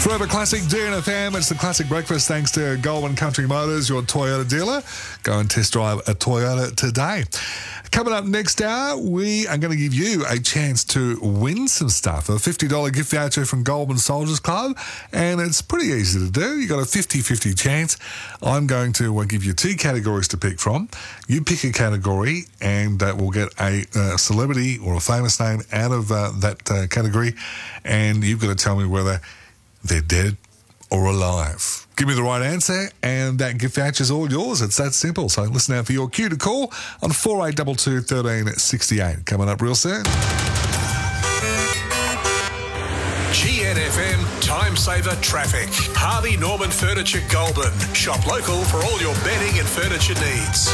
Forever Classic DNFM. It's the Classic Breakfast thanks to Goulburn Country Motors, your Toyota dealer. Go and test drive a Toyota today. Coming up next hour, we are going to give you a chance to win some stuff. A $50 gift voucher from Goulburn Soldiers Club, and it's pretty easy to do. You've got a 50-50 chance. I'm going to give you two categories to pick from. You pick a category, and we'll get a celebrity or a famous name out of that category, and you've got to tell me whether they're dead or alive. Give me the right answer and that gift voucher's all yours. It's that simple. So listen out for your cue to call on 4822 1368. Coming up real soon. GNFM Time Saver Traffic. Harvey Norman Furniture Goulburn. Shop local for all your bedding and furniture needs.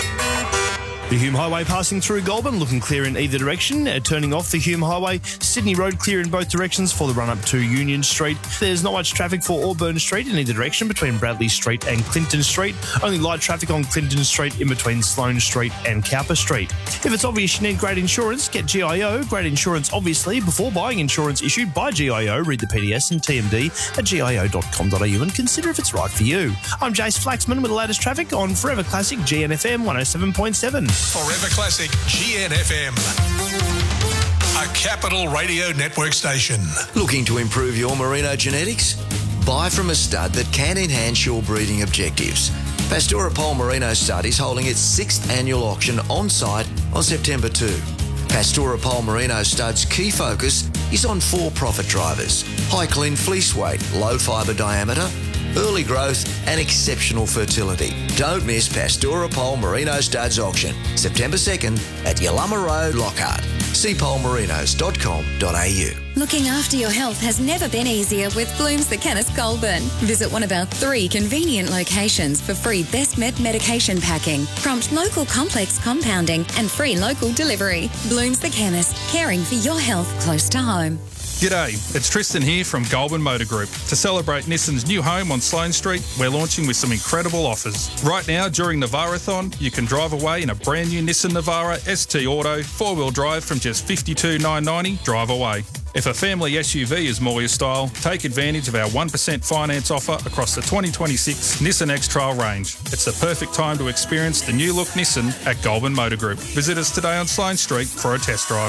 The Hume Highway passing through Goulburn, looking clear in either direction. Turning off the Hume Highway, Sydney Road clear in both directions for the run-up to Union Street. There's not much traffic for Auburn Street in either direction between Bradley Street and Clinton Street. Only light traffic on Clinton Street in between Sloane Street and Cowper Street. If it's obvious you need great insurance, get GIO. Great insurance, obviously. Before buying insurance issued by GIO, read the PDS and TMD at gio.com.au and consider if it's right for you. I'm Jace Flaxman with the latest traffic on Forever Classic GNFM 107.7. Forever Classic GNFM. A Capital Radio Network station. Looking to improve your merino genetics? Buy from a stud that can enhance your breeding objectives. Pastora Pole Merino Stud is holding its 6th annual auction on site on September 2. Pastora Pole Merino Stud's key focus is on 4 profit drivers: high clean fleece weight, low fibre diameter, early growth and exceptional fertility. Don't miss Pastora Pole Merino Studs auction, September 2nd at Yalumma Road, Lockhart. See polemerinos.com.au. Looking after your health has never been easier with Bloom's the Chemist Goulburn. Visit one of our 3 convenient locations for free Best Med medication packing, prompt local complex compounding and free local delivery. Bloom's the Chemist, caring for your health close to home. G'day, it's Tristan here from Goulburn Motor Group. To celebrate Nissan's new home on Sloane Street, we're launching with some incredible offers. Right now, during Navarathon, you can drive away in a brand new Nissan Navara ST Auto 4-wheel drive from just $52,990 drive away. If a family SUV is more your style, take advantage of our 1% finance offer across the 2026 Nissan X-Trail range. It's the perfect time to experience the new look Nissan at Goulburn Motor Group. Visit us today on Sloane Street for a test drive.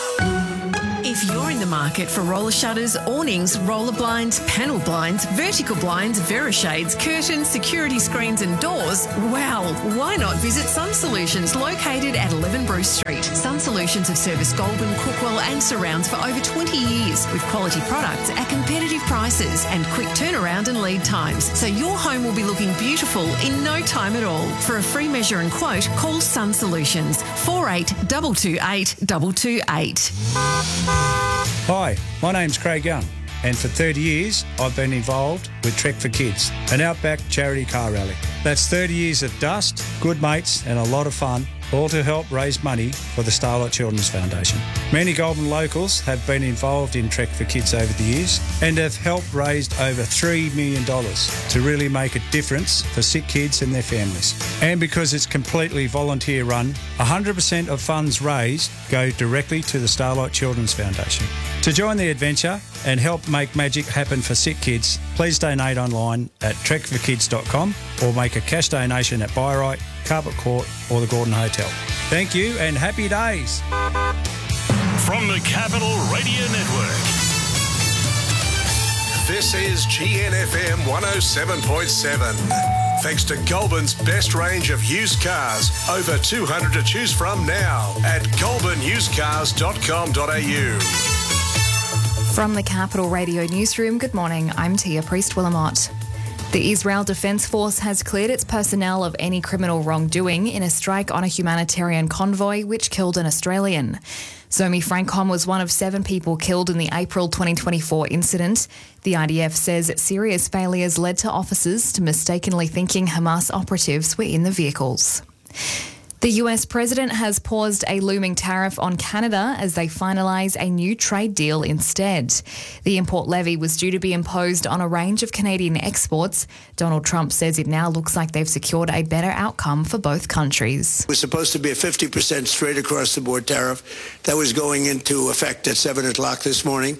If you're in the market for roller shutters, awnings, roller blinds, panel blinds, vertical blinds, Verishades, curtains, security screens and doors, well, why not visit Sun Solutions, located at 11 Bruce Street. Sun Solutions have serviced Goulburn, Cookwell and surrounds for over 20 years with quality products at competitive prices and quick turnaround and lead times. So your home will be looking beautiful in no time at all. For a free measure and quote, call Sun Solutions, 4822 228. Hi, my name's Craig Young, and for 30 years I've been involved with Trek for Kids, an outback charity car rally. That's 30 years of dust, good mates and a lot of fun, all to help raise money for the Starlight Children's Foundation. Many Goulburn locals have been involved in Trek for Kids over the years and have helped raise over $3 million to really make a difference for sick kids and their families. And because it's completely volunteer run, 100% of funds raised go directly to the Starlight Children's Foundation. To join the adventure and help make magic happen for sick kids, please donate online at trekforkids.com or make a cash donation at Byrite, Carpet Court or the Gordon Hotel. Thank you and happy days. From the Capital Radio Network, this is GNFM 107.7. Thanks to Goulburn's best range of used cars, over 200 to choose from now at goulburnusedcars.com.au. From the Capital Radio Newsroom, good morning, I'm Tia Priest-Willamott. The Israel Defence Force has cleared its personnel of any criminal wrongdoing in a strike on a humanitarian convoy which killed an Australian. Zomi Frankom was one of 7 people killed in the April 2024 incident. The IDF says serious failures led to officers to mistakenly thinking Hamas operatives were in the vehicles. The US president has paused a looming tariff on Canada as they finalise a new trade deal instead. The import levy was due to be imposed on a range of Canadian exports. Donald Trump says it now looks like they've secured a better outcome for both countries. It was supposed to be a 50% straight across the board tariff that was going into effect at 7 o'clock this morning.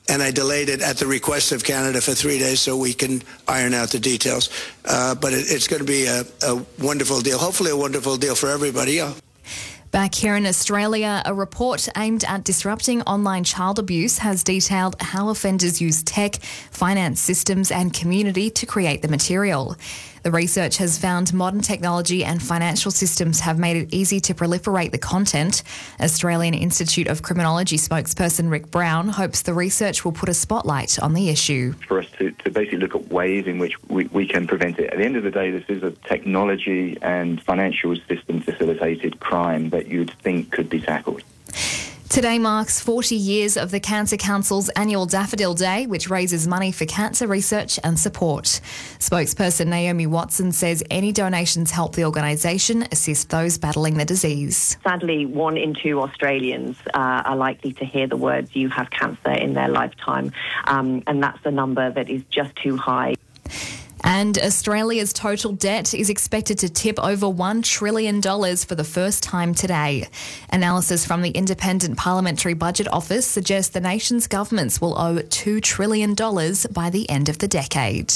and I delayed it at the request of Canada for 3 days so we can iron out the details. But it's going to be a wonderful deal, hopefully a wonderful deal for everybody. Back here in Australia, a report aimed at disrupting online child abuse has detailed how offenders use tech, finance systems and community to create the material. The research has found modern technology and financial systems have made it easy to proliferate the content. Australian Institute of Criminology spokesperson Rick Brown hopes the research will put a spotlight on the issue. For us to basically look at ways in which we can prevent it. At the end of the day, this is a technology and financial system facilitated crime that you'd think could be tackled. Today marks 40 years of the Cancer Council's annual Daffodil Day, which raises money for cancer research and support. Spokesperson Naomi Watson says any donations help the organisation assist those battling the disease. Sadly, 1 in 2 Australians are likely to hear the words "you have cancer" in their lifetime, and that's a number that is just too high. And Australia's total debt is expected to tip over $1 trillion for the first time today. Analysis from the Independent Parliamentary Budget Office suggests the nation's governments will owe $2 trillion by the end of the decade.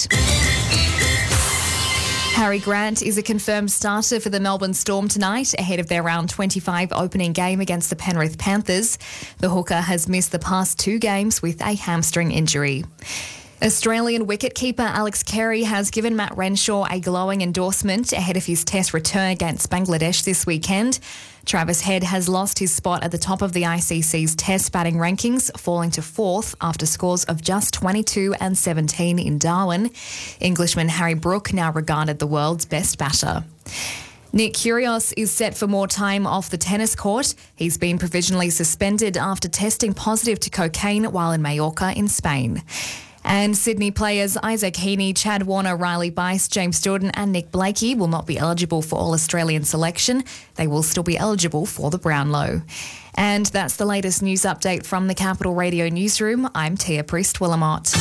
Harry Grant is a confirmed starter for the Melbourne Storm tonight ahead of their round 25 opening game against the Penrith Panthers. The hooker has missed the past 2 games with a hamstring injury. Australian wicketkeeper Alex Carey has given Matt Renshaw a glowing endorsement ahead of his Test return against Bangladesh this weekend. Travis Head has lost his spot at the top of the ICC's Test batting rankings, falling to 4th after scores of just 22 and 17 in Darwin. Englishman Harry Brook now regarded the world's best batter. Nick Kyrgios is set for more time off the tennis court. He's been provisionally suspended after testing positive to cocaine while in Mallorca in Spain. And Sydney players Isaac Heaney, Chad Warner, Riley Bice, James Jordan and Nick Blakey will not be eligible for All-Australian selection. They will still be eligible for the Brownlow. And that's the latest news update from the Capital Radio Newsroom. I'm Tia Priest-Willamot.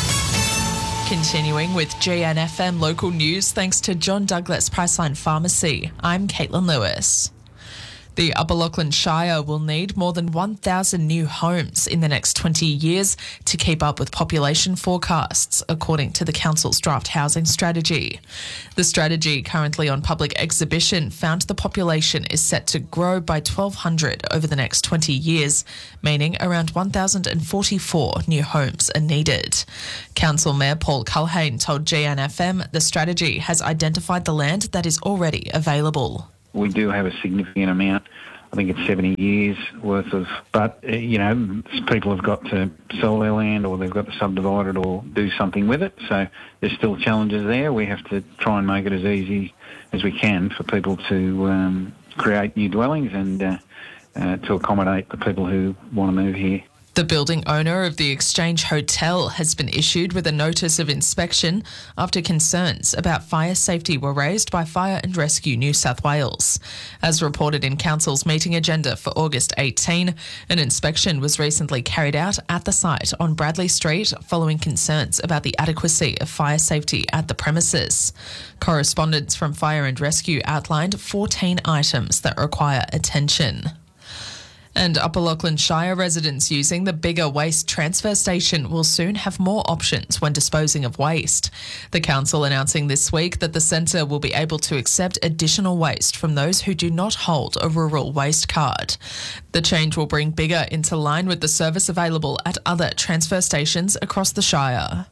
Continuing with GNFM local news thanks to John Douglas Priceline Pharmacy. I'm Caitlin Lewis. The Upper Lachlan Shire will need more than 1,000 new homes in the next 20 years to keep up with population forecasts, according to the Council's draft housing strategy. The strategy, currently on public exhibition, found the population is set to grow by 1,200 over the next 20 years, meaning around 1,044 new homes are needed. Council Mayor Paul Culhane told GNFM the strategy has identified the land that is already available. We do have a significant amount. I think it's 70 years worth of, but, people have got to sell their land or they've got to subdivide it or do something with it. So there's still challenges there. We have to try and make it as easy as we can for people to create new dwellings and to accommodate the people who want to move here. The building owner of the Exchange Hotel has been issued with a notice of inspection after concerns about fire safety were raised by Fire and Rescue New South Wales. As reported in Council's meeting agenda for August 18, an inspection was recently carried out at the site on Bradley Street following concerns about the adequacy of fire safety at the premises. Correspondence from Fire and Rescue outlined 14 items that require attention. And Upper Lachlan Shire residents using the bigger waste transfer station will soon have more options when disposing of waste. The council announcing this week that the centre will be able to accept additional waste from those who do not hold a rural waste card. The change will bring bigger into line with the service available at other transfer stations across the Shire.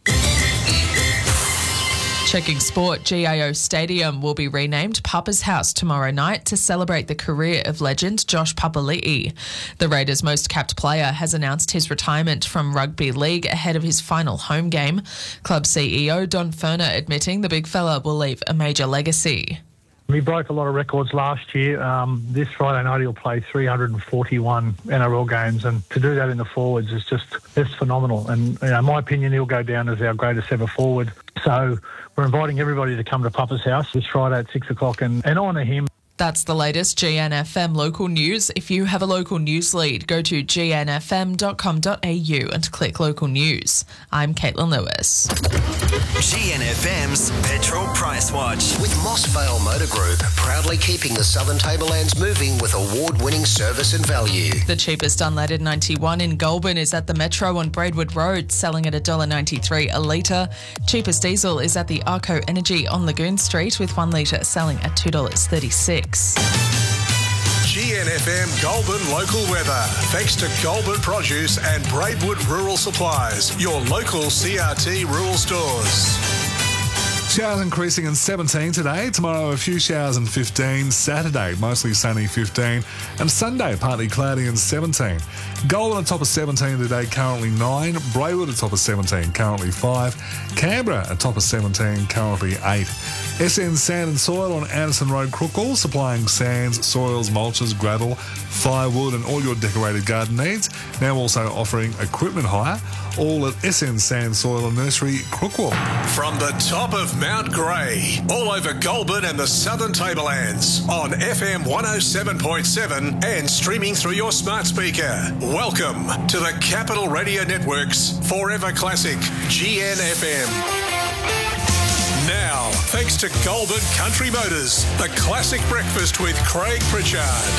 Checking sport, GIO Stadium will be renamed Papa's House tomorrow night to celebrate the career of legend Josh Papali'i. The Raiders' most capped player has announced his retirement from rugby league ahead of his final home game. Club CEO Don Furner admitting the big fella will leave a major legacy. He broke a lot of records last year. This Friday night he'll play 341 NRL games, and to do that in the forwards is it's phenomenal. And in my opinion, he'll go down as our greatest ever forward. So we're inviting everybody to come to Papa's House this Friday at 6 o'clock and honour him. That's the latest GNFM local news. If you have a local news lead, go to gnfm.com.au and click local news. I'm Caitlin Lewis. GNFM's Petrol Price Watch with Mossvale Motor Group, proudly keeping the Southern Tablelands moving with award-winning service and value. The cheapest unleaded 91 in Goulburn is at the Metro on Braidwood Road, selling at $1.93 a litre. Cheapest diesel is at the Arco Energy on Lagoon Street with 1 litre selling at $2.36. GNFM Goulburn local weather. Thanks to Goulburn Produce and Braidwood Rural Supplies, your local CRT rural stores. Showers increasing in 17 today. Tomorrow, a few showers in 15. Saturday, mostly sunny, 15. And Sunday, partly cloudy and 17. Goulburn on top of 17 today, currently 9. Braidwood at top of 17, currently 5. Canberra at top of 17, currently 8. SN Sand and Soil on Anderson Road, Crookall, supplying sands, soils, mulches, gravel, firewood and all your decorated garden needs. Now also offering equipment hire, all at SN Sand, Soil and Nursery, Crookall. From the top of Mount Grey, all over Goulburn and the Southern Tablelands, on FM 107.7 and streaming through your smart speaker. Welcome to the Capital Radio Network's Forever Classic, GNFM. Now, thanks to Goulburn Country Motors, the classic breakfast with Craig Pritchard.